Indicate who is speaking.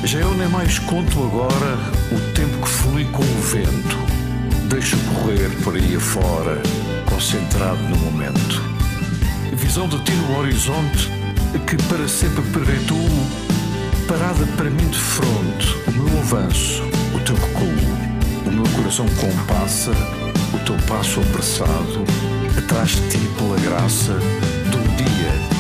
Speaker 1: Já eu nem mais conto agora o tempo que flui com o vento. Deixo correr por aí afora, concentrado no momento. Visão de ti no horizonte, que para sempre perpetuo, parada para mim de fronte, o meu avanço, o teu recuo. O meu coração compassa, o teu passo apressado, atrás de ti pela graça do